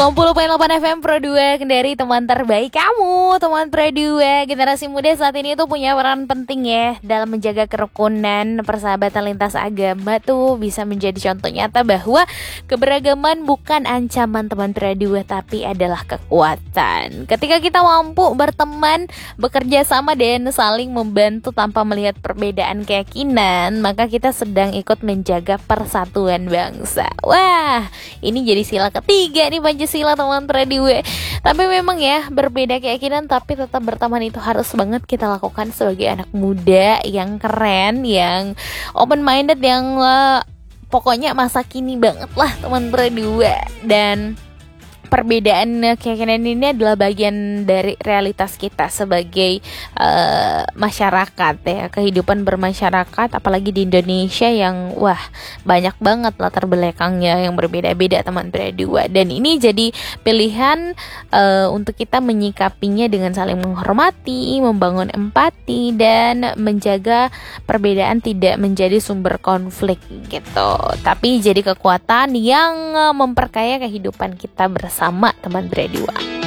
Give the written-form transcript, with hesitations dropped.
90,8 FM Pro 2 Kendari, teman terbaik kamu, teman Pro 2. Generasi muda saat ini tuh punya peran penting ya dalam menjaga kerukunan, persahabatan lintas agama tuh bisa menjadi contoh nyata bahwa keberagaman bukan ancaman teman Pro 2 tapi adalah kekuatan. Ketika kita mampu berteman, bekerja sama dan saling membantu tanpa melihat perbedaan keyakinan, maka kita sedang ikut menjaga persatuan bangsa. Wah, ini jadi sila ketiga nih Pancasila, teman radio. Tapi memang ya, berbeda keyakinan tapi tetap berteman itu harus banget kita lakukan sebagai anak muda yang keren, yang open minded, yang pokoknya masa kini banget lah teman radio. Dan perbedaan keyakinan ini adalah bagian dari realitas kita sebagai masyarakat ya, kehidupan bermasyarakat, apalagi di Indonesia yang wah banyak banget latar belakangnya yang berbeda-beda teman berdua. Dan ini jadi pilihan untuk kita menyikapinya dengan saling menghormati, membangun empati, dan menjaga perbedaan tidak menjadi sumber konflik gitu, tapi jadi kekuatan yang memperkaya kehidupan kita bersama teman berdua.